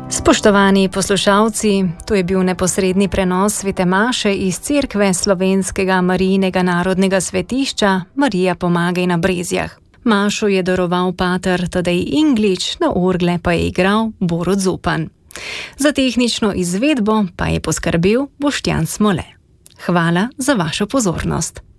Spoštovani poslušalci, to je bil neposredni prenos svete maše iz cerkve Slovenskega Marijinega narodnega svetišča Marija Pomagaj na Brezjah. Mašo je daroval pater Tadej Inglič, na orgle pa je igral Borut Zupan. Za tehnično izvedbo pa je poskrbel Boštjan Smole. Hvala za vašo pozornost.